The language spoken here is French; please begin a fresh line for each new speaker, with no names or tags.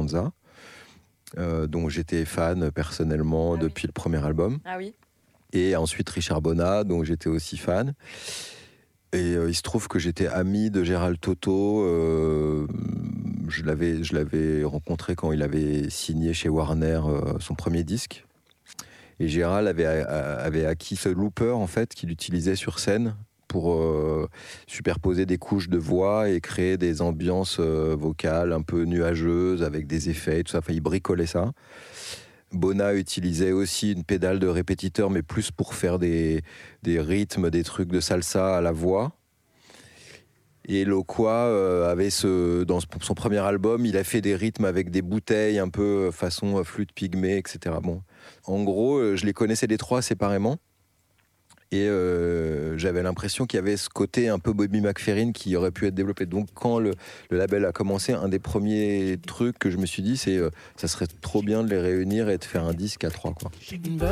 Danza, dont j'étais fan personnellement depuis le premier album.
Ah oui.
Et ensuite Richard Bonnat, dont j'étais aussi fan. Et il se trouve que j'étais ami de Gérald Toto. Je l'avais rencontré quand il avait signé chez Warner son premier disque. Et Gérald avait acquis ce looper en fait qu'il utilisait sur scène pour superposer des couches de voix et créer des ambiances vocales un peu nuageuses avec des effets et tout ça. Enfin, il bricolait ça. Bonnat utilisait aussi une pédale de répétiteur, mais plus pour faire des rythmes, des trucs de salsa à la voix. Et Loquat avait dans son premier album, il a fait des rythmes avec des bouteilles un peu façon flûte pygmée, etc. Bon, en gros, je les connaissais les trois séparément. Et j'avais l'impression qu'il y avait ce côté un peu Bobby McFerrin qui aurait pu être développé. Donc quand le label a commencé, un des premiers trucs que je me suis dit, c'est ça serait trop bien de les réunir et de faire un disque à trois, quoi.